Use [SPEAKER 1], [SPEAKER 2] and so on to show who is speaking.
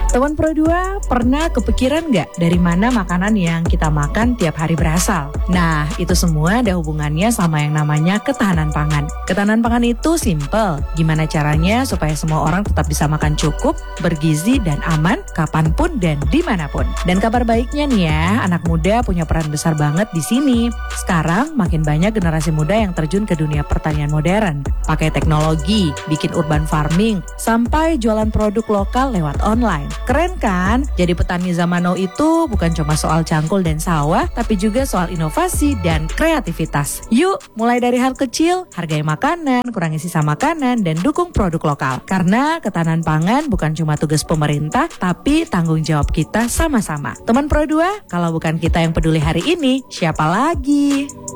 [SPEAKER 1] Teman Pro 2, pernah kepikiran nggak dari mana makanan yang kita makan tiap hari berasal? Nah, itu semua ada hubungannya sama yang namanya ketahanan pangan. Ketahanan pangan itu simple. Gimana caranya supaya semua orang tetap bisa makan cukup, bergizi, dan aman kapanpun dan dimanapun. Dan kabar baiknya nih ya, anak muda punya peran besar banget di sini. Sekarang makin banyak generasi muda yang terjun ke dunia pertanian modern. Pakai teknologi, bikin urban farming, sampai jualan produk lokal lewat online. Keren kan? Jadi petani zaman now itu bukan cuma soal cangkul dan sawah, tapi juga soal inovasi dan kreativitas. Yuk, mulai dari hal kecil, hargai makanan, kurangi sisa makanan, dan dukung produk lokal. Karena ketahanan pangan bukan cuma tugas pemerintah, tapi tanggung jawab kita sama-sama. Teman Pro 2, kalau bukan kita yang peduli hari ini, siapa lagi?